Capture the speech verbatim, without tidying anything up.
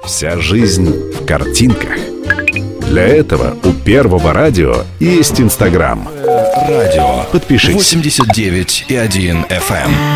Вся жизнь в картинках. Для этого у Первого радио есть Инстаграм. Радио Подпишись. восемьдесят девять и один эф эм.